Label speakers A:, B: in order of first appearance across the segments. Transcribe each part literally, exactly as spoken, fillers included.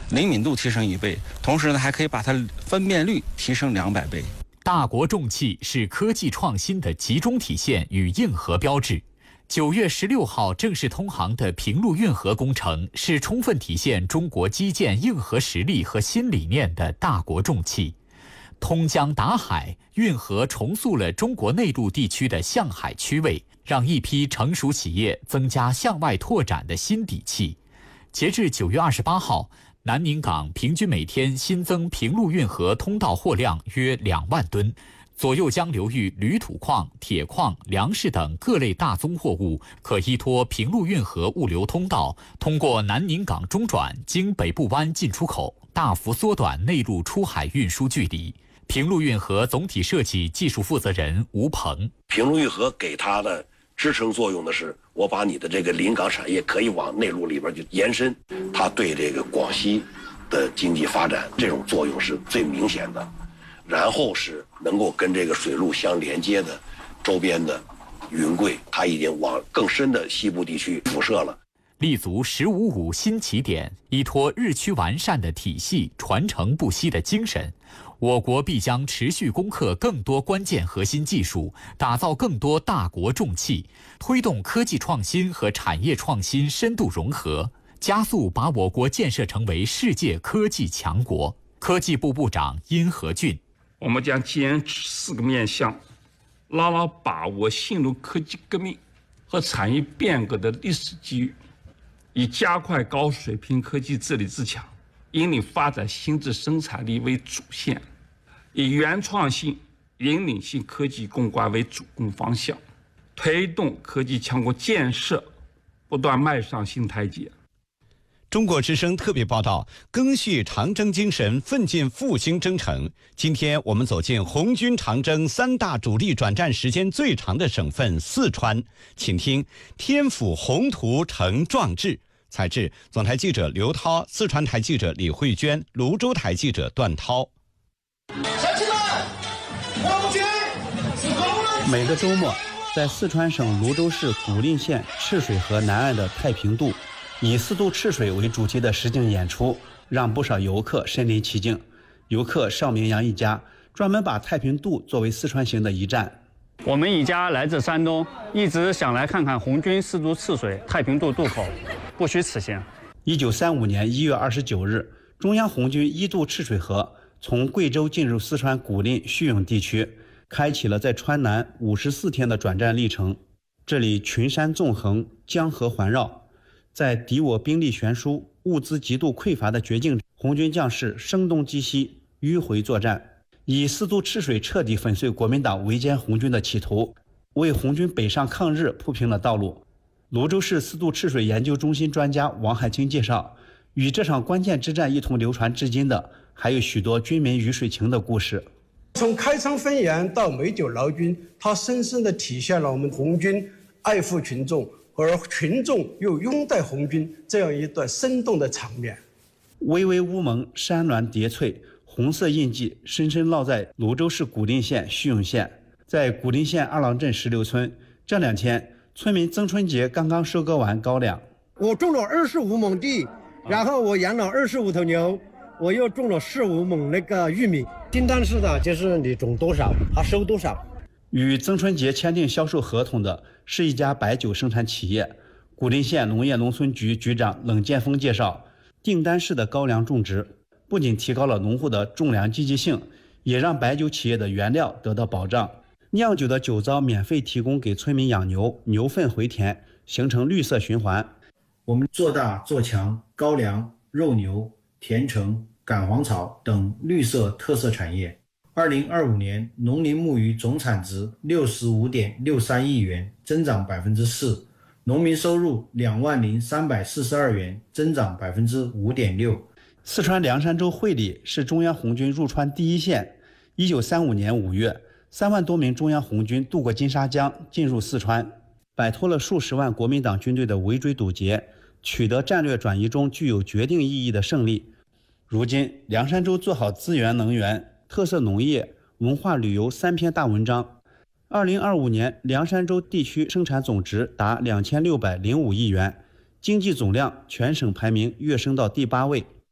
A: 灵敏度提升一倍，同时呢还可以把它分辨率提升两百倍。
B: 大国重器是科技创新的集中体现与硬核标志。九月十六号正式通航的平陆运河工程是充分体现中国基建硬核实力和新理念的大国重器。通江达海，运河重塑了中国内陆地区的向海区位，让一批成熟企业增加向外拓展的新底气。截至九月二十八号，南宁港平均每天新增平陆运河通道货量约两万吨。左右江流域铝土矿、铁矿、粮食等各类大宗货物可依托平陆运河物流通道，通过南宁港中转，经北部湾进出口，大幅缩短内陆出海运输距离。平陆运河总体设计技术负责人吴鹏：
C: 平陆运河给它的支撑作用的是，我把你的这个临港产业可以往内陆里边去延伸，它对这个广西的经济发展这种作用是最明显的。然后是能够跟这个水路相连接的周边的云贵，它已经往更深的西部地区辐射了。
B: 立足“十五五”新起点，依托日趋完善的体系、传承不息的精神，我国必将持续攻克更多关键核心技术，打造更多大国重器，推动科技创新和产业创新深度融合，加速把我国建设成为世界科技强国。科技部部长殷和俊：
D: 我们将坚持四个面向，牢牢把握新路科技革命和产业变革的历史机遇，以加快高水平科技治理自强，引领发展新质生产力为主线，以原创性、引领性科技攻关为主攻方向，推动科技强国建设不断迈上新台阶。
E: 中国之声特别报道：赓续长征精神，奋进复兴征程。今天我们走进红军长征三大主力转战时间最长的省份四川，请听天府宏图成壮志。采制总台记者刘涛，四川台记者李慧娟，泸州台记者段涛。
F: 乡亲们，红军是工人。
G: 每个周末，在四川省泸州市古蔺县赤水河南岸的太平渡，以四渡赤水为主题的实景演出，让不少游客身临其境。游客邵明阳一家专门把太平渡作为四川行的一站。
H: 我们一家来自山东，一直想来看看红军四渡赤水太平渡渡口，不虚此行。
G: 一九三五年一月二十九日，中央红军一渡赤水河，从贵州进入四川古蔺叙永地区，开启了在川南五十四天的转战历程。这里群山纵横，江河环绕。在敌我兵力悬殊、物资极度匮乏的绝境，红军将士声东击西，迂回作战，以四渡赤水彻底粉碎国民党围歼红军的企图，为红军北上抗日铺平了道路。泸州市四渡赤水研究中心专家王海清介绍，与这场关键之战一同流传至今的，还有许多军民鱼水情的故事。
I: 从开仓分盐到美酒劳军，它深深地体现了我们红军爱护群众，而群众又拥戴红军这样一段生动的场面。
G: 巍巍乌蒙，山峦叠翠，红色印记深深烙在泸州市古蔺县叙永县。在古蔺县二郎镇石榴村，这两天村民曾春节刚刚收割完高粱。
J: 我种了二十五亩地，然后我养了二十五头牛，我又种了十五亩那个玉米。订单是的，就是你种多少，他收多少。
G: 与曾春节签订销售合同的是一家白酒生产企业。古蔺县农业农村局局长冷建峰介绍，订单式的高粱种植不仅提高了农户的种粮积极性，也让白酒企业的原料得到保障。酿酒的酒糟免费提供给村民养牛，牛粪回填，形成绿色循环。
K: 我们做大做强高粱、肉牛、甜橙、赶黄草等绿色特色产业。二零二五年农林牧渔总产值六十五点六三亿元，增长百分之四，农民收入两万零三百四十二元，增长百分之五点六。
G: 四川凉山州会理是中央红军入川第一线。一九三五年五月，三万多名中央红军渡过金沙江，进入四川，摆脱了数十万国民党军队的围追堵截，取得战略转移中具有决定意义的胜利。如今，凉山州做好资源能源、特色农业、文化旅游三篇大文章。二零二五年，凉山州地区生产总值达两千六百零五亿元，经济总量全省排名跃升到第八位。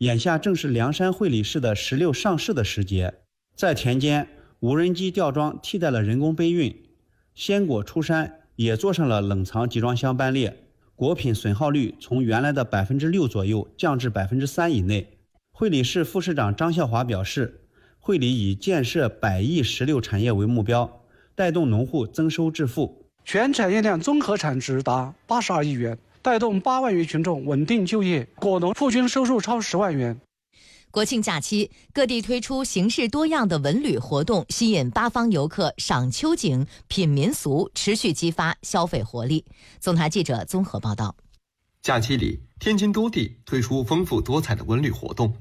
G: 眼下正是凉山会理市的石榴上市的时节，在田间，无人机吊装替代了人工背运，鲜果出山也做上了冷藏集装箱班列，果品损耗率从原来的百分之六左右降至百分之三以内。会理市副市长张孝华表示，会理以建设百亿石榴产业为目标，带动农户增收致富。
L: 全产业链综合产值达八十二亿元，带动八万余群众稳定就业，果农户均收入超十万元。
M: 国庆假期，各地推出形式多样的文旅活动，吸引八方游客赏秋景、品民俗，持续激发消费活力。总台记者综合报道。
N: 假期里，天津多地推出丰富多彩的文旅活动。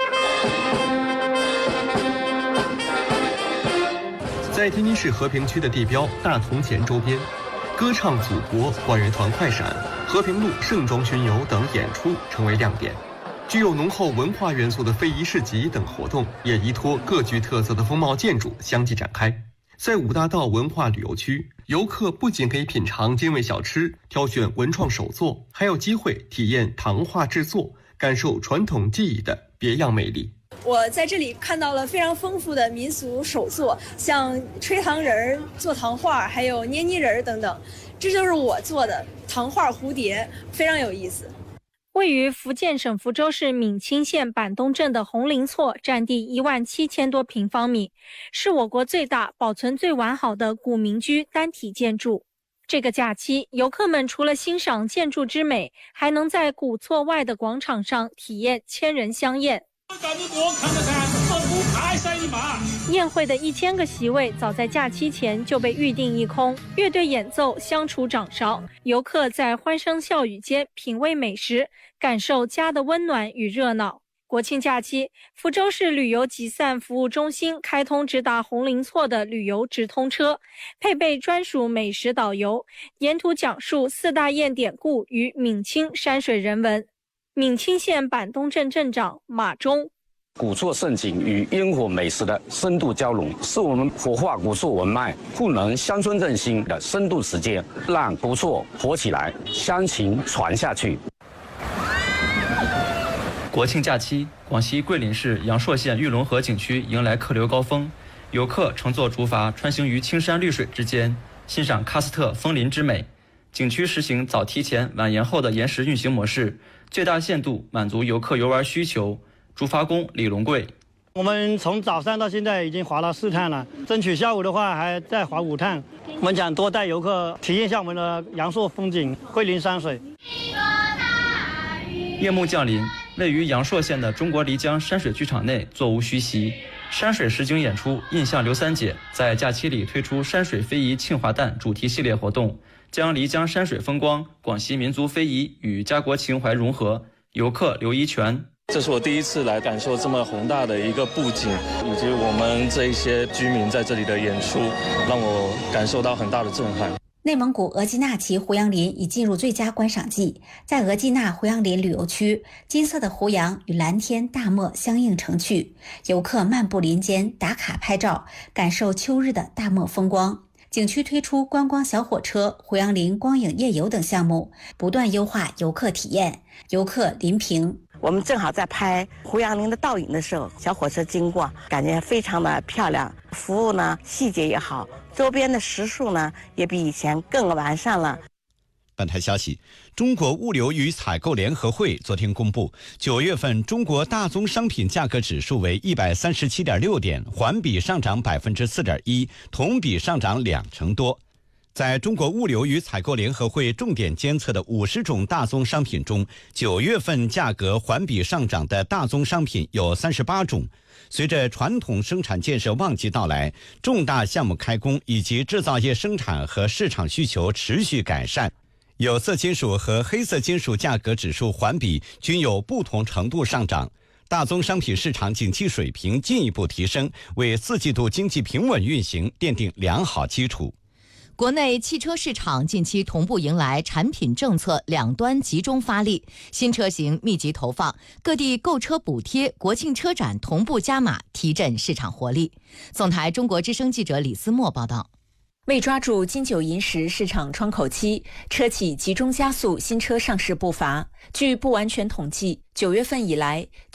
N: 在天津市和平区的地标大同前周边，歌唱祖国、管乐团快闪、和平路盛装巡游等演出成为亮点。具有浓厚文化元素的非遗市集等活动也依托各具特色的风貌建筑相继展开。在五大道文化旅游区，游客不仅可以品尝精味小吃，挑选文创手作，还有机会体验糖画制作，感受传统技艺的别样魅力。
O: 我在这里看到了非常丰富的民俗手作，像吹糖人、做糖画，还有捏泥人等等。这就是我做的糖画蝴蝶，非常有意思。
P: 位于福建省福州市闽清县板东镇的红林厝，占地一万七千多平方米，是我国最大、保存最完好的古民居单体建筑。这个假期，游客们除了欣赏建筑之美，还能在古厝外的广场上体验千人香宴。宴会的一千个席位早在假期前就被预定一空，乐队演奏，相处掌勺，游客在欢声笑语间品味美食，感受家的温暖与热闹。国庆假期，福州市旅游集散服务中心开通直达红林厝的旅游直通车，配备专属美食导游，沿途讲述四大堰典故与闽清山水人文。闽清县板东镇镇长马忠，
Q: 古厝盛景与烟火美食的深度交融，是我们活化古厝文脉、赋能乡村振兴的深度实践，让古厝活起来，乡情传下去。
R: 国庆假期，广西桂林市阳朔县玉龙河景区迎来客流高峰，游客乘坐竹筏穿行于青山绿水之间，欣赏喀斯特枫林之美。景区实行早提前晚延后的延时运行模式，最大限度满足游客游玩需求。竹筏工李龙贵，
S: 我们从早上到现在已经划了四趟了，争取下午的话还再划五趟。我们想多带游客体验一下我们的阳朔风景、桂林山水。
R: 夜幕降临，位于阳朔县的中国漓江山水剧场内座无虚席，山水实景演出印象刘三姐在假期里推出山水非遗庆华诞主题系列活动，将漓江山水风光、广西民族非遗与家国情怀融合。游客刘一全，
T: 这是我第一次来感受这么宏大的一个布景，以及我们这一些居民在这里的演出，让我感受到很大的震撼。
U: 内蒙古额济纳旗胡杨林已进入最佳观赏季，在额济纳胡杨林旅游区，金色的胡杨与蓝天大漠相映成趣，游客漫步林间打卡拍照，感受秋日的大漠风光。景区推出观光小火车、胡杨林光影夜游等项目，不断优化游客体验。游客林平，
V: 我们正好在拍胡杨林的倒影的时候，小火车经过，感觉非常的漂亮，服务呢细节也好，周边的食宿呢也比以前更完善了。
E: 本台消息，中国物流与采购联合会昨天公布，九月份中国大宗商品价格指数为一百三十七点六点，环比上涨百分之四点一，同比上涨两成多。在中国物流与采购联合会重点监测的五十种大宗商品中，九月份价格环比上涨的大宗商品有三十八种。随着传统生产建设旺季到来，重大项目开工以及制造业生产和市场需求持续改善，有色金属和黑色金属价格指数环比均有不同程度上涨。大宗商品市场景气水平进一步提升，为四季度经济平稳运行奠定良好基础。
M: 国内汽车市场近期同步迎来产品政策两端集中发力，新车型密集投放，各地购车补贴、国庆车展同步加码，提振市场活力。总台中国之声记者李思墨报道。
W: 为抓住金九银十市场窗口期，车企集中加速新车上市步伐。据不完全统计，九月份以来